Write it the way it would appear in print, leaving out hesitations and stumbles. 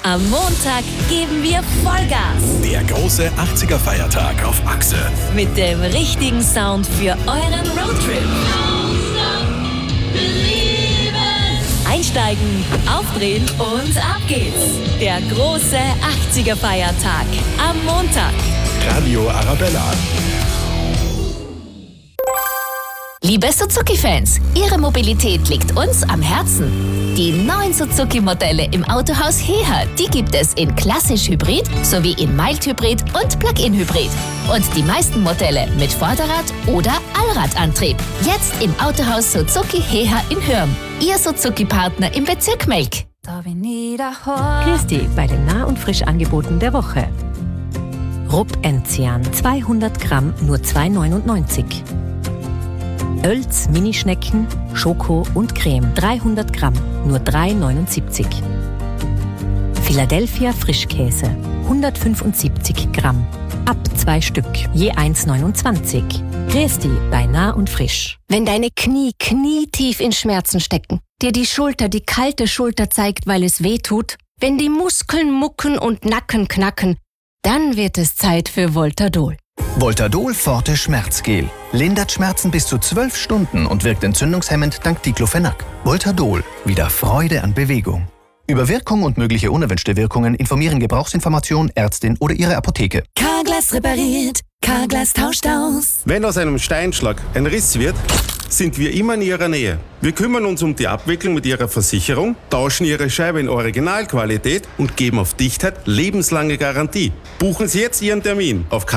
Am Montag geben wir Vollgas. Der große 80er-Feiertag auf Achse. Mit dem richtigen Sound für euren Roadtrip. Einsteigen, aufdrehen und ab geht's. Der große 80er-Feiertag am Montag. Radio Arabella. Liebe Suzuki-Fans, Ihre Mobilität liegt uns am Herzen. Die neuen Suzuki-Modelle im Autohaus Heha, die gibt es in klassisch Hybrid sowie in Mild-Hybrid und Plug-in-Hybrid. Und die meisten Modelle mit Vorderrad- oder Allradantrieb. Jetzt im Autohaus Suzuki Heha in Hürm. Ihr Suzuki-Partner im Bezirk Melk. Christi bei den Nah- und Frischangeboten der Woche. Rupp Enzian 200 Gramm nur 2,99. Oelz Minischnecken, Schoko und Creme 300 Gramm nur 3,79. Philadelphia Frischkäse 175 Gramm ab 2 Stück je 1,29. Christi bei Nah und Frisch. Wenn deine Knie knietief in Schmerzen stecken, dir die Schulter die kalte Schulter zeigt, weil es weh tut, wenn die Muskeln mucken und Nacken knacken, dann wird es Zeit für Voltadol. Voltadol Forte Schmerzgel. Lindert Schmerzen bis zu 12 Stunden und wirkt entzündungshemmend dank Diclofenac. Voltadol. Wieder Freude an Bewegung. Über Wirkung und mögliche unerwünschte Wirkungen informieren Gebrauchsinformation, Ärztin oder Ihre Apotheke. Carglass repariert, Carglass tauscht aus. Wenn aus einem Steinschlag ein Riss wird, sind wir immer in Ihrer Nähe. Wir kümmern uns um die Abwicklung mit Ihrer Versicherung, tauschen Ihre Scheibe in Originalqualität und geben auf Dichtheit lebenslange Garantie. Buchen Sie jetzt Ihren Termin auf